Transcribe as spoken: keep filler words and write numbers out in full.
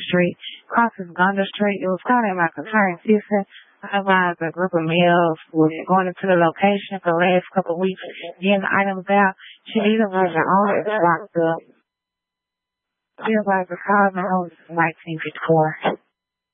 Street, crosses Gondar Street. It was caught in my concern season. I advised a group of males who were going into the location for the last couple of weeks, getting the items out. She either version owner is locked up. She advised the cause and owns nineteen fifty-four.